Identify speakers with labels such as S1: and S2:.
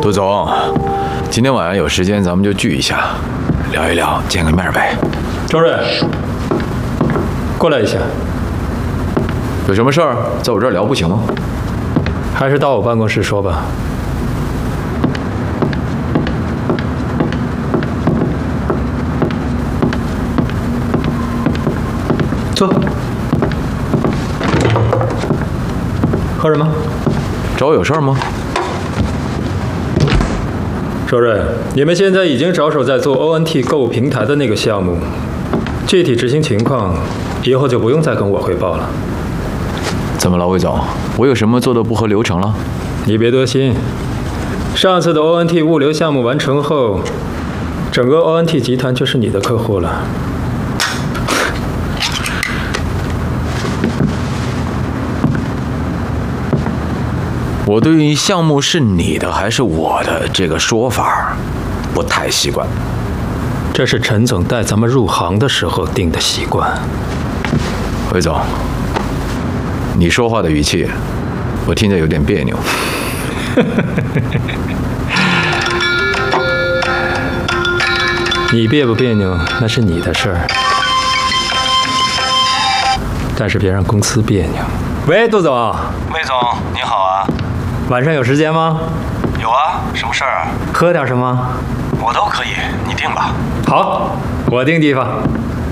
S1: 杜总，今天晚上有时间咱们就聚一下，聊一聊，见个面呗。
S2: 周瑞，过来一下。
S1: 有什么事儿在我这儿聊不行吗？
S2: 还是到我办公室说吧。坐。喝什么？
S1: 找我有事儿吗？
S2: 周瑞，你们现在已经着手在做 ONT 购物平台的那个项目，具体执行情况以后就不用再跟我汇报了。
S1: 怎么了，魏总？我有什么做的不合流程了？
S2: 你别多心。上次的 ONT 物流项目完成后，整个 ONT 集团就是你的客户了。
S1: 我对于项目是你的还是我的这个说法不太习惯。
S2: 这是陈总带咱们入行的时候定的习惯。
S1: 魏总，你说话的语气，我听着有点别扭。
S2: 你别不别扭，那是你的事儿，但是别让公司别扭。喂，杜总。
S3: 魏总，你好啊。
S2: 晚上有时间吗？
S3: 有啊，什么事儿啊？
S2: 喝点什么？
S3: 我都可以，你定吧。
S2: 好，我定地方。